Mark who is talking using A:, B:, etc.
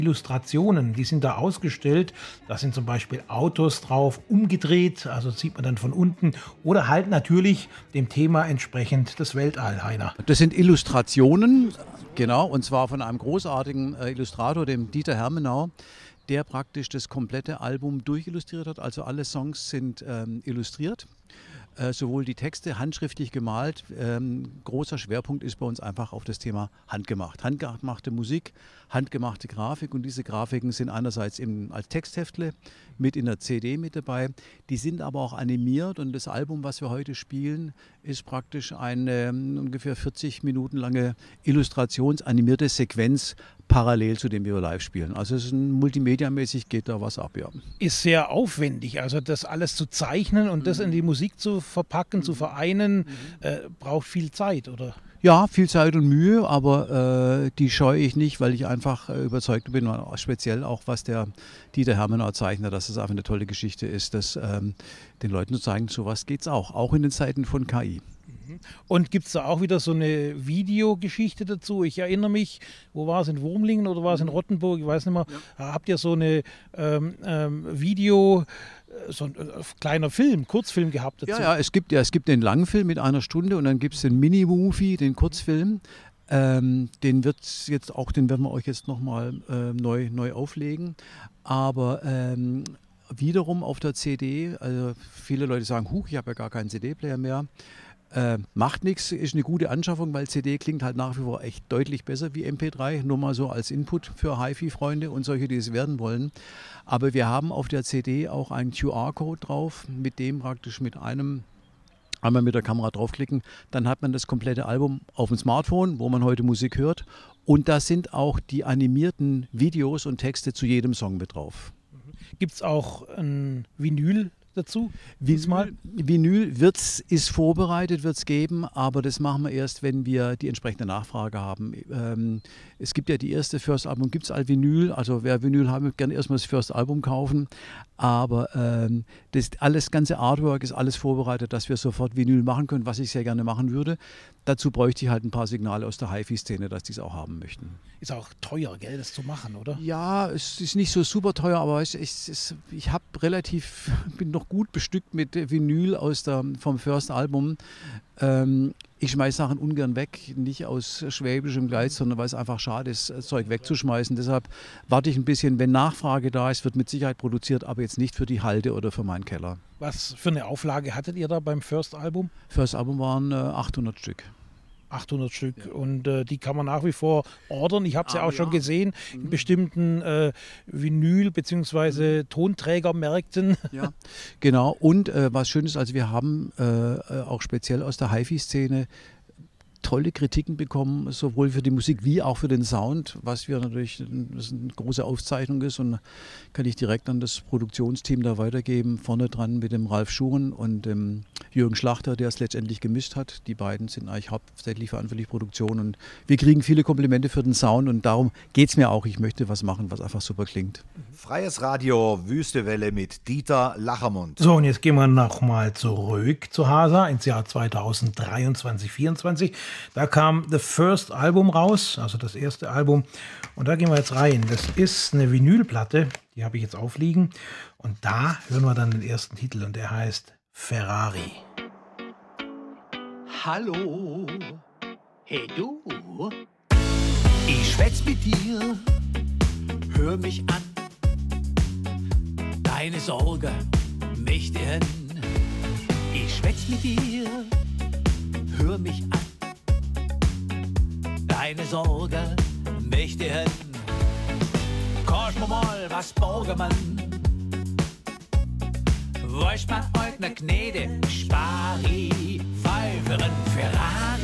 A: Illustrationen, die sind da ausgestellt. Da sind zum Beispiel Autos drauf, umgedreht, also sieht man dann von unten. Oder halt natürlich dem Thema entsprechend das Weltall, Heiner.
B: Das sind Illustrationen, genau, und zwar von einem großartigen Illustrator, dem Dieter Hermenau, der praktisch das komplette Album durchillustriert hat. Also alle Songs sind illustriert. Sowohl die Texte handschriftlich gemalt. Großer Schwerpunkt ist bei uns einfach auf das Thema handgemacht. Handgemachte Musik, handgemachte Grafik, und diese Grafiken sind einerseits eben als Textheftle mit in der CD mit dabei. Die sind aber auch animiert, und das Album, was wir heute spielen, ist praktisch eine ungefähr 40 Minuten lange illustrationsanimierte Sequenz parallel zu dem wir live spielen. Also es ist multimediamäßig, geht da was ab, ja.
A: Ist sehr aufwendig, also das alles zu zeichnen und das in die Musik zu verpacken, zu vereinen, braucht viel Zeit, oder?
B: Ja, viel Zeit und Mühe, aber die scheue ich nicht, weil ich einfach überzeugt bin, speziell auch was der Dieter Hermenau zeichnet, dass es einfach eine tolle Geschichte ist, dass den Leuten zu zeigen, so was geht's auch in den Zeiten von KI.
A: Und gibt es da auch wieder so eine Videogeschichte dazu? Ich erinnere mich, wo war es, in Wurmlingen oder war es in Rottenburg? Ich weiß nicht mehr. Habt ihr so eine so ein kleiner Film, Kurzfilm gehabt dazu?
B: Ja, es gibt den Langfilm mit 1 Stunde, und dann gibt es den Mini-Movie, den Kurzfilm. Den werden wir euch jetzt nochmal neu auflegen. Aber wiederum auf der CD, also viele Leute sagen, ich habe ja gar keinen CD-Player mehr. Macht nichts, ist eine gute Anschaffung, weil CD klingt halt nach wie vor echt deutlich besser wie MP3, nur mal so als Input für HiFi-Freunde und solche, die es werden wollen. Aber wir haben auf der CD auch einen QR-Code drauf, mit dem praktisch einmal mit der Kamera draufklicken, dann hat man das komplette Album auf dem Smartphone, wo man heute Musik hört, und da sind auch die animierten Videos und Texte zu jedem Song mit drauf.
A: Gibt es auch ein Vinyl dazu?
B: Vinyl ist vorbereitet, wird es geben, aber das machen wir erst, wenn wir die entsprechende Nachfrage haben. Es gibt ja die erste First Album, gibt es all Vinyl, also wer Vinyl haben, gerne erstmal das First Album kaufen, aber das ganze Artwork ist alles vorbereitet, dass wir sofort Vinyl machen können, was ich sehr gerne machen würde. Dazu bräuchte ich halt ein paar Signale aus der HiFi-Szene, dass die es auch haben möchten.
A: Ist auch teuer, gell, das zu machen, oder?
B: Ja, es ist nicht so super teuer, aber ich bin noch gut bestückt mit Vinyl vom First Album. Ich schmeiße Sachen ungern weg, nicht aus schwäbischem Geiz, sondern weil es einfach schade ist, das Zeug wegzuschmeißen. Deshalb warte ich ein bisschen, wenn Nachfrage da ist, wird mit Sicherheit produziert, aber jetzt nicht für die Halde oder für meinen Keller.
A: Was für eine Auflage hattet ihr da beim First Album?
B: First Album waren 800 Stück.
A: 800 Stück, ja. Und die kann man nach wie vor ordern. Ich habe es ja auch schon gesehen in bestimmten Vinyl- bzw. Tonträgermärkten.
B: Ja, genau. Und was schön ist, also wir haben auch speziell aus der HiFi-Szene tolle Kritiken bekommen, sowohl für die Musik wie auch für den Sound, was eine große Auszeichnung ist, und kann ich direkt an das Produktionsteam da weitergeben, vorne dran mit dem Ralf Schuhen und dem Jürgen Schlachter, der es letztendlich gemischt hat. Die beiden sind eigentlich hauptsächlich verantwortlich für Produktion, und wir kriegen viele Komplimente für den Sound, und darum geht es mir auch. Ich möchte was machen, was einfach super klingt.
C: Freies Radio, Wüstewelle mit Dieter Lachermund.
A: So, und jetzt gehen wir nochmal zurück zu Hasa ins Jahr 2023, 2024. Da kam The First Album raus, also das erste Album. Und da gehen wir jetzt rein. Das ist eine Vinylplatte, die habe ich jetzt aufliegen. Und da hören wir dann den ersten Titel, und der heißt Ferrari.
D: Hallo, hey du, ich schwätz mit dir, hör mich an, deine Sorge mich dir hin. Ich schwätz mit dir, hör mich an, deine Sorge mich dir hin. Kosch mir mal was borge man, wollt man heut ne Gnede spari, Pfeiferen Ferrari.